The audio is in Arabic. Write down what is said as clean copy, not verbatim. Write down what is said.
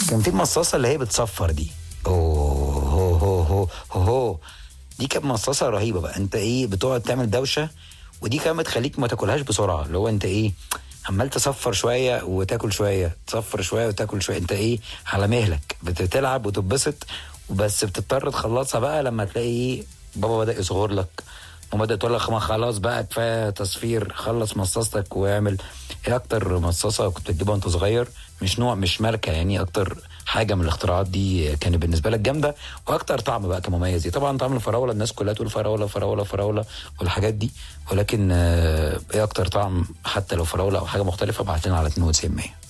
كان في المصاصه اللي هي بتصفر دي. اوه هو هو هو هو هو. دي كانت مصاصه رهيبه بقى. انت ايه بتقعد تعمل دوشه، ودي كمان تخليك ما تاكلهاش بسرعه، اللي هو انت ايه عمال تصفر شويه وتاكل شويه، تصفر شويه وتاكل شويه، انت ايه على مهلك بتلعب وتتبسط. وبس بتضطر تخلصها بقى لما تلاقي ايه بابا بدأ يصغر لك، وبدأ تقول لك ما خلاص بقى كفايه تصفير، خلص مصاصتك واعمل. ايه اكتر مصاصه كنت بتجيبها وانت صغير؟ مش نوع مش ماركه يعني، اكتر حاجه من الاختراعات دي كانت بالنسبه لك جامده، واكتر طعم بقى كان مميز؟ طبعا طعم الفراوله، الناس كلها تقول فراوله فراوله فراوله والحاجات دي، ولكن ايه اكتر طعم حتى لو فراوله او حاجه مختلفه؟ ابعت لنا على 9200.